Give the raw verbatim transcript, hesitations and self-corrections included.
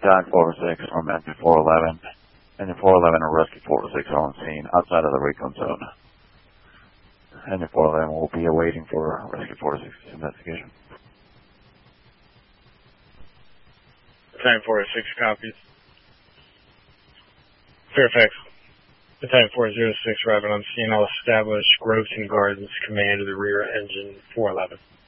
Battalion four oh six from Engine four eleven. Engine four eleven and Rescue four oh six are on scene outside of the recon zone. Engine four eleven will be awaiting for Rescue four oh six's investigation. Battalion four oh six copies. Fairfax. Battalion four oh six arriving on scene. I'll establish Groveton Gardens command of the rear engine four eleven.